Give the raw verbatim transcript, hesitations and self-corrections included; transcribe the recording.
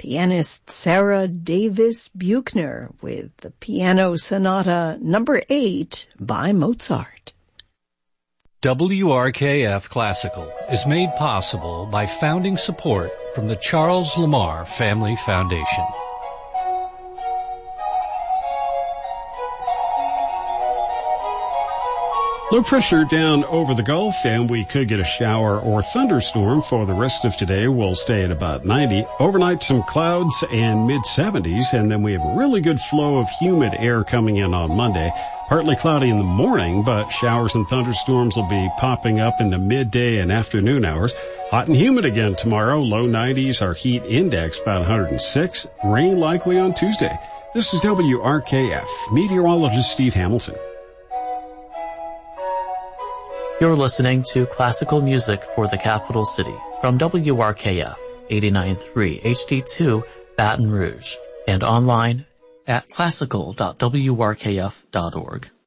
pianist Sarah Davis Buchner with the Piano Sonata number eight by Mozart. W R K F Classical is made possible by founding support from the Charles Lamar Family Foundation. Low pressure down over the Gulf, and we could get a shower or thunderstorm for the rest of today. We'll stay at about ninety. Overnight, some clouds and mid seventies, and then we have a really good flow of humid air coming in on Monday. Partly cloudy in the morning, but showers and thunderstorms will be popping up in the midday and afternoon hours. Hot and humid again tomorrow. Low nineties, our heat index about one hundred six. Rain likely on Tuesday. This is W R K F. Meteorologist Steve Hamilton. You're listening to classical music for the capital city from W R K F eighty-nine point three H D two Baton Rouge and online at classical dot w r k f dot org.